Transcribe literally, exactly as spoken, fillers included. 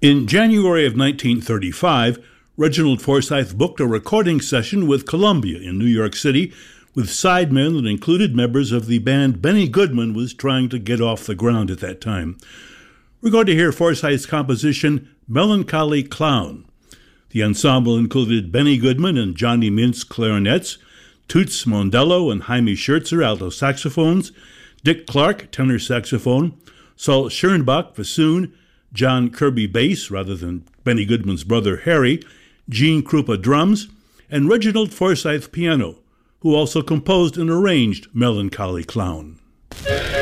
In January of nineteen thirty-five, Reginald Forsythe booked a recording session with Columbia in New York City with sidemen that included members of the band Benny Goodman was trying to get off the ground at that time. We're going to hear Forsythe's composition, Melancholy Clown. The ensemble included Benny Goodman and Johnny Mintz clarinets, Toots Mondello and Jaime Schertzer alto saxophones, Dick Clark tenor saxophone, Saul Schirnbach bassoon, John Kirby bass rather than Benny Goodman's brother Harry, Gene Krupa drums, and Reginald Forsythe piano, who also composed and arranged Melancholy Clown.